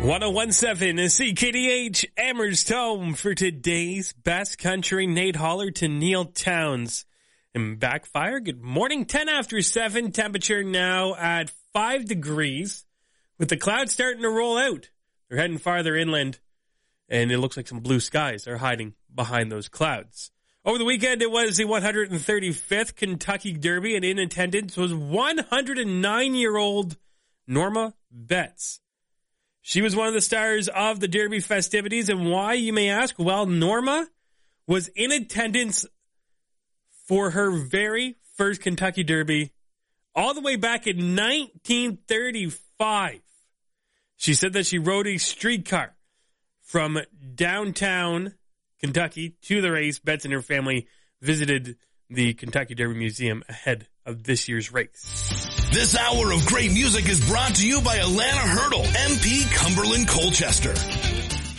1017 CKDH Amherst home for today's best country. Nate Holler to Neil Towns. And Backfire, good morning. 10 after 7, temperature now at 5 degrees. With the clouds starting to roll out. They're heading farther inland. And it looks like some blue skies are hiding behind those clouds. Over the weekend, it was the 135th Kentucky Derby, and in attendance was 109-year-old Norma Betts. She was one of the stars of the Derby festivities, and why, you may ask? Well, Norma was in attendance for her very first Kentucky Derby all the way back in 1935. She said that she rode a streetcar from downtown Kentucky to the race. Betts and her family visited the Kentucky Derby Museum ahead of this year's race. This hour of great music is brought to you by Alana Hurdle, MP Cumberland Colchester.